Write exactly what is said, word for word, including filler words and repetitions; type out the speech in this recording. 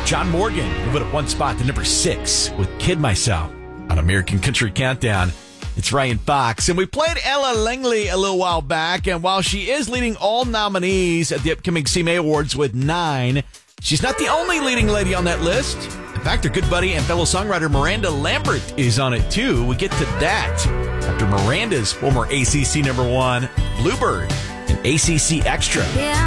John Morgan moving up one spot to number six with Kid Myself on American Country Countdown. It's Ryan Fox, and we played Ella Langley a little while back, and while she is leading all nominees at the upcoming C M A Awards with nine, she's not the only leading lady on that list. In fact, her good buddy and fellow songwriter Miranda Lambert is on it too. We get to that after Miranda's former A C C number one, Bluebird, and A C C Extra. Yeah.